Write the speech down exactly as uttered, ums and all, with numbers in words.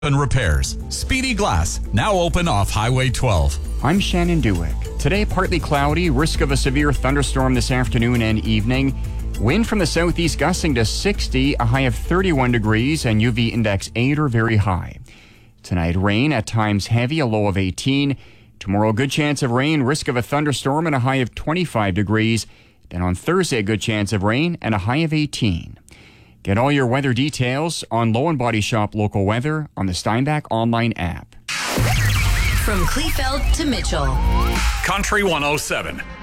and repairs. Speedy Glass, now open off Highway twelve. I'm Shannon Dewick. Today, partly cloudy, risk of a severe thunderstorm this afternoon and evening. Wind from the southeast gusting to sixty, a high of thirty-one degrees, and U V index eight or very high. Tonight, rain, at times heavy, a low of eighteen. Tomorrow, good chance of rain, risk of a thunderstorm, and a high of twenty-five degrees. Then on Thursday, a good chance of rain and a high of eighteen. Get all your weather details on Low and Body Shop Local Weather on the Steinbach online app. From Kleefeld to Mitchell. Country one oh seven.